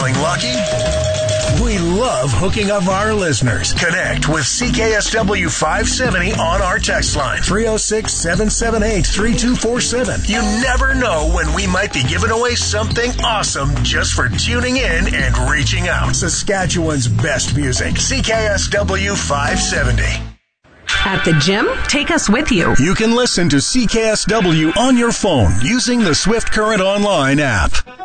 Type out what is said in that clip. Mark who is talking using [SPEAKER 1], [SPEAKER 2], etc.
[SPEAKER 1] Feeling lucky? We love hooking up our listeners. Connect with CKSW 570 on our text line, 306-778-3247. You never know when we might be giving away something awesome just for tuning in and reaching out. Saskatchewan's best music, CKSW 570.
[SPEAKER 2] At the gym? Take us with you.
[SPEAKER 1] You can listen to CKSW on your phone using the Swift Current Online app.